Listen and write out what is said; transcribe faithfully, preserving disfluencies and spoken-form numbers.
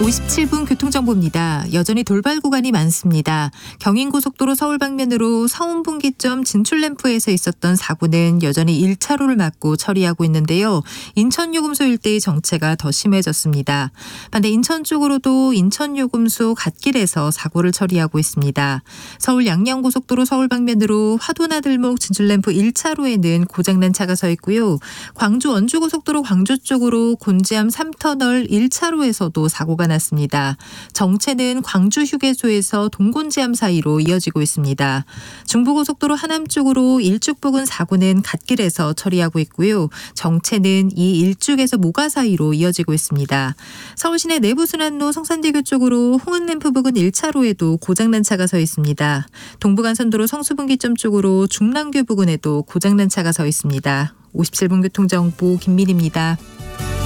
오십칠 분 교통정보입니다. 여전히 돌발 구간이 많습니다. 경인고속도로 서울 방면으로 서운분기점 진출램프에서 있었던 사고는 여전히 일 차로를 막고 처리하고 있는데요. 인천요금소 일대의 정체가 더 심해졌습니다. 반대 인천 쪽으로도 인천요금소 갓길에서 사고를 처리하고 있습니다. 서울 양양고속도로 서울 방면으로 화도나들목 진출램프 일 차로에는 고장난 차가 서 있고요. 광주 원주고속도로 광주 쪽으로 곤지암 삼 터널 일 차로에서도 사고가 났습니다. 정체는 광주 휴게소에서 동곤지암 사이로 이어지고 있습니다. 중부고속도로 하남 쪽으로 일죽 부근 사고는 갓길에서 처리하고 있고요. 정체는 이 일죽에서 모가 사이로 이어지고 있습니다. 서울시내 내부순환로 성산대교 쪽으로 홍은램프 부근 일 차로에도 고장난 차가 서 있습니다. 동부간선도로 성수분기점 쪽으로 중랑교 부근에도 고장난 차가 서 있습니다. 오십칠 분 교통정보 김민희입니다.